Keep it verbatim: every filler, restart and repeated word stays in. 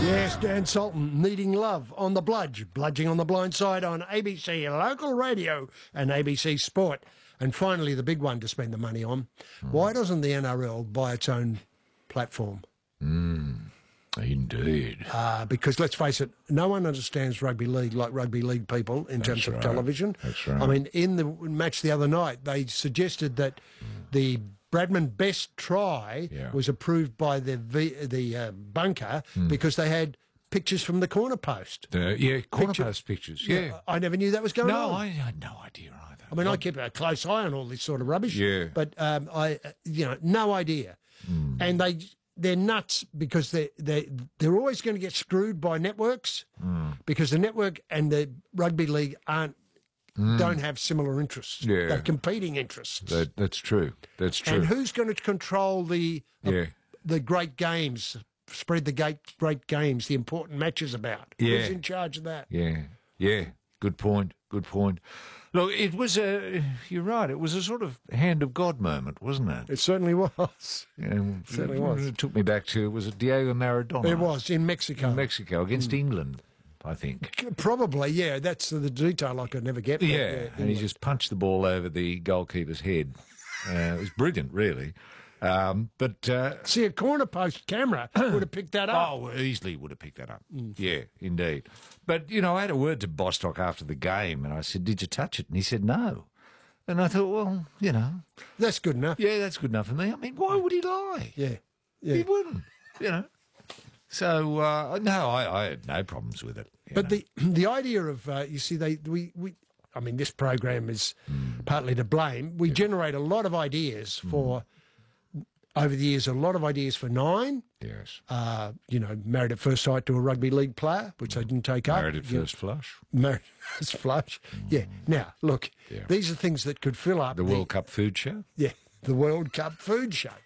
Yes, Dan Sultan, Needing Love on the Bludge, Bludging on the Blind Side on A B C Local Radio and A B C Sport. And finally, the big one to spend the money on. Mm. Why doesn't the N R L buy its own platform? Mm, indeed. Uh, because let's face it, no one understands rugby league like rugby league people in That's terms of right. television. That's right. I mean, in the match the other night, they suggested that mm. the Bradman best try yeah. was approved by the v, the uh, bunker mm. because they had pictures from the corner post. Uh, yeah, corner Picture, post pictures, yeah. yeah. I never knew that was going no, on. No, I had no idea either. I mean, I keep a close eye on all this sort of rubbish. Yeah. But, um, I, you know, no idea. Mm. And they, they're nuts because they they they're always going to get screwed by networks mm. because the network and the rugby league aren't Mm. don't have similar interests. Yeah. They're competing interests. That, that's true. That's true. And who's going to control the uh, yeah. the great games, spread the great, great games, the important matches about? Yeah. Who's in charge of that? Yeah, yeah. Good point. Good point. Look, it was a, you're right, it was a sort of hand of God moment, wasn't it? It certainly was. Yeah, it certainly was. It took me back to, was it Diego Maradona? It was, in Mexico. In Mexico, against mm. England. I think. Probably, yeah. That's the detail I could never get. Yeah, yeah and he just punched the ball over the goalkeeper's head. Uh, it was brilliant, really. Um, but uh, see, a corner post camera would have picked that up. Oh, easily would have picked that up. Mm. Yeah, indeed. But, you know, I had a word to Bostock after the game, and I said, did you touch it? And he said, no. And I thought, well, you know. That's good enough. Yeah, that's good enough for me. I mean, why would he lie? Yeah. yeah. He wouldn't, you know. So, uh, no, I, I had no problems with it. But know. the the idea of, uh, you see, they we, we I mean, this program is mm. partly to blame. We yeah. generate a lot of ideas for, mm. over the years, a lot of ideas for Nine. Yes. Uh, you know, Married at First Sight to a rugby league player, which they didn't take Married up. at First know. Flush. Married at First Flush. Mm. Yeah. Now, look, yeah. these are things that could fill up. The World the, Cup Food Show? Yeah. The World Cup Food Show.